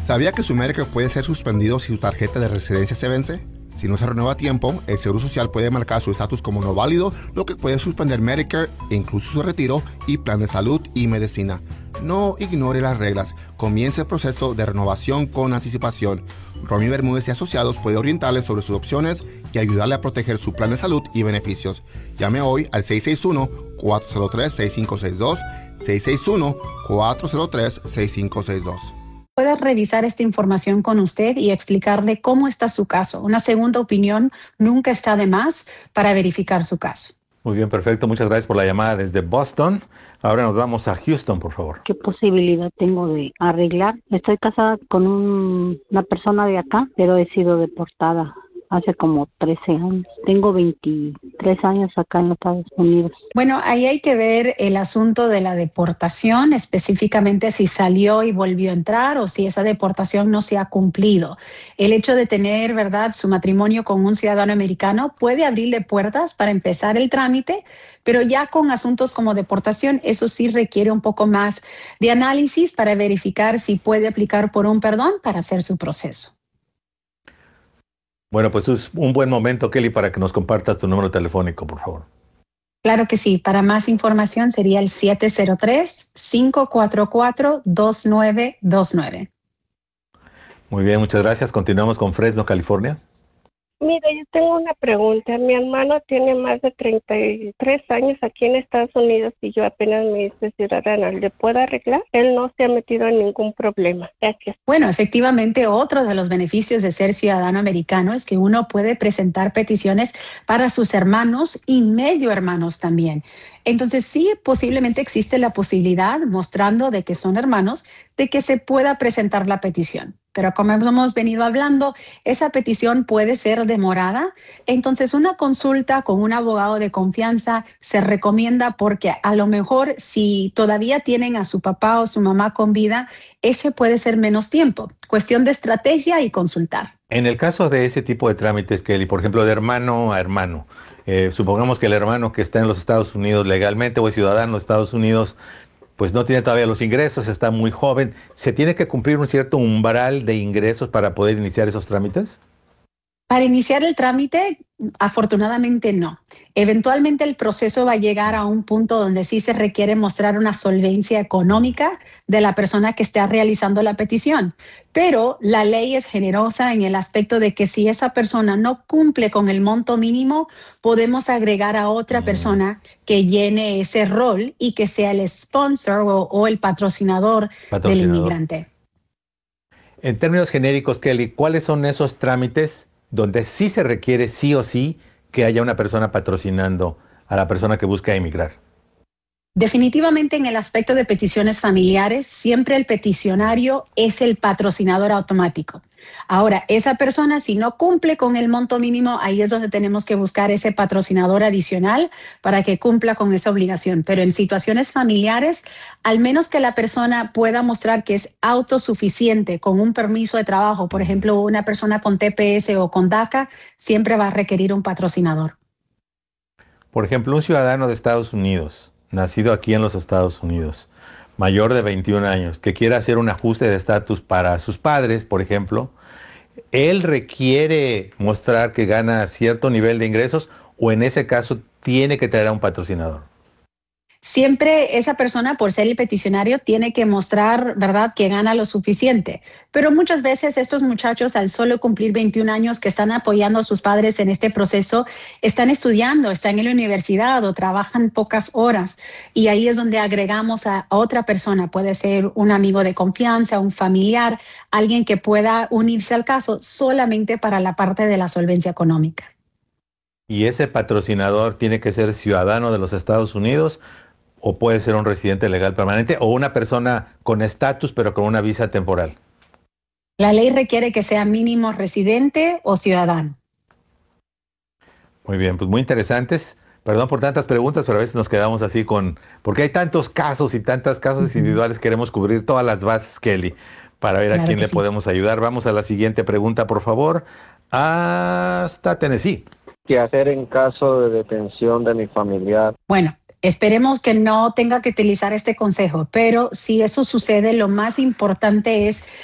¿Sabía que su Medicare puede ser suspendido si su tarjeta de residencia se vence? Si no se renueva a tiempo, el Seguro Social puede marcar su estatus como no válido, lo que puede suspender Medicare, incluso su retiro y plan de salud y medicina. No ignore las reglas. Comience el proceso de renovación con anticipación. Romy Bermúdez y Asociados puede orientarle sobre sus opciones y ayudarle a proteger su plan de salud y beneficios. Llame hoy al 661-403-6562, 661-403-6562. Puede revisar esta información con usted y explicarle cómo está su caso. Una segunda opinión nunca está de más para verificar su caso. Muy bien, perfecto. Muchas gracias por la llamada desde Boston. Ahora nos vamos a Houston, por favor. ¿Qué posibilidad tengo de arreglar? Estoy casada con una persona de acá, pero he sido deportada hace como 13 años. Tengo 23 años acá en los Estados Unidos. Bueno, ahí hay que ver el asunto de la deportación, específicamente si salió y volvió a entrar o si esa deportación no se ha cumplido. El hecho de tener, ¿verdad?, su matrimonio con un ciudadano americano puede abrirle puertas para empezar el trámite, pero ya con asuntos como deportación, eso sí requiere un poco más de análisis para verificar si puede aplicar por un perdón para hacer su proceso. Bueno, pues es un buen momento, Kelly, para que nos compartas tu número telefónico, por favor. Claro que sí. Para más información sería el 703-544-2929. Muy bien, muchas gracias. Continuamos con Fresno, California. Mira, yo tengo una pregunta. Mi hermano tiene más de 33 años aquí en Estados Unidos y yo apenas me hice ciudadana. ¿Le puedo arreglar? Él no se ha metido en ningún problema. Gracias. Bueno, efectivamente, otro de los beneficios de ser ciudadano americano es que uno puede presentar peticiones para sus hermanos y medio hermanos también. Entonces, sí, posiblemente existe la posibilidad, mostrando de que son hermanos, de que se pueda presentar la petición. Pero como hemos venido hablando, esa petición puede ser demorada. Entonces, una consulta con un abogado de confianza se recomienda porque a lo mejor si todavía tienen a su papá o su mamá con vida, ese puede ser menos tiempo. Cuestión de estrategia y consultar. En el caso de ese tipo de trámites, Kelly, por ejemplo, de hermano a hermano, supongamos que el hermano que está en los Estados Unidos legalmente o es ciudadano de Estados Unidos, pues no tiene todavía los ingresos, está muy joven. ¿Se tiene que cumplir un cierto umbral de ingresos para poder iniciar esos trámites? Para iniciar el trámite, afortunadamente no. Eventualmente el proceso va a llegar a un punto donde sí se requiere mostrar una solvencia económica de la persona que está realizando la petición. Pero la ley es generosa en el aspecto de que si esa persona no cumple con el monto mínimo, podemos agregar a otra persona que llene ese rol y que sea el sponsor o el patrocinador del inmigrante. En términos genéricos, Kelly, ¿cuáles son esos trámites donde sí se requiere sí o sí que haya una persona patrocinando a la persona que busca emigrar? Definitivamente en el aspecto de peticiones familiares, siempre el peticionario es el patrocinador automático. Ahora, esa persona, si no cumple con el monto mínimo, ahí es donde tenemos que buscar ese patrocinador adicional para que cumpla con esa obligación. Pero en situaciones familiares, al menos que la persona pueda mostrar que es autosuficiente con un permiso de trabajo, por ejemplo, una persona con TPS o con DACA, siempre va a requerir un patrocinador. Por ejemplo, un ciudadano de Estados Unidos, nacido aquí en los Estados Unidos, mayor de 21 años, que quiera hacer un ajuste de estatus para sus padres, por ejemplo, ¿él requiere mostrar que gana cierto nivel de ingresos o en ese caso tiene que traer a un patrocinador? Siempre esa persona, por ser el peticionario, tiene que mostrar, ¿verdad?, que gana lo suficiente. Pero muchas veces estos muchachos, al solo cumplir 21 años, que están apoyando a sus padres en este proceso, están estudiando, están en la universidad o trabajan pocas horas. Y ahí es donde agregamos a otra persona. Puede ser un amigo de confianza, un familiar, alguien que pueda unirse al caso solamente para la parte de la solvencia económica. ¿Y ese patrocinador tiene que ser ciudadano de los Estados Unidos o puede ser un residente legal permanente o una persona con estatus pero con una visa temporal? La ley requiere que sea mínimo residente o ciudadano. Muy bien, pues muy interesantes. Perdón por tantas preguntas, pero a veces nos quedamos así porque hay tantos casos y tantas casos individuales, queremos cubrir todas las bases, Kelly, para ver a quién le podemos ayudar. Vamos a la siguiente pregunta, por favor. Hasta Tennessee. ¿Qué hacer en caso de detención de mi familiar? Bueno, esperemos que no tenga que utilizar este consejo, pero si eso sucede, lo más importante es